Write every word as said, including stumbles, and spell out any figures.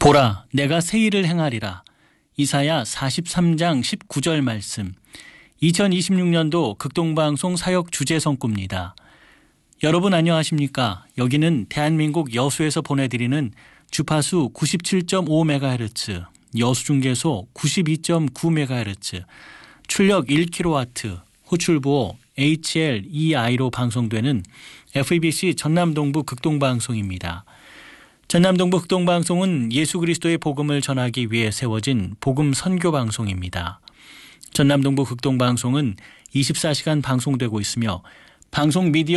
보라, 내가 새 일을 행하리라. 이사야 사십삼 장 십구 절 말씀. 이천이십육 년도 극동방송 사역 주제 성구입니다. 여러분 안녕하십니까? 여기는 대한민국 여수에서 보내드리는 주파수 구십칠 점 오 메가헤르츠, 여수중계소 구십이 점 구 메가헤르츠, 출력 일 킬로와트, 호출부호 에이치엘이아이로 방송되는 에프이비씨 전남동부 극동방송입니다. 전남동부 극동방송은 예수 그리스도의 복음을 전하기 위해 세워진 복음 선교 방송입니다. 전남동부 극동방송은 이십사 시간 방송되고 있으며 방송 미디어